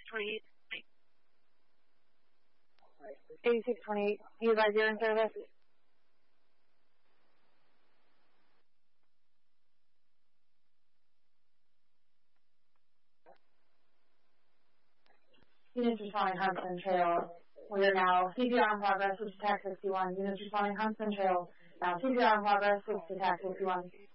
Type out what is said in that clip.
8628, you guys are in service. Units responding Huntsman Trail. We are now CPR in progress, which is TAC 61. Units responding Huntsman Trail. Now CPR in progress, which is TAC 61.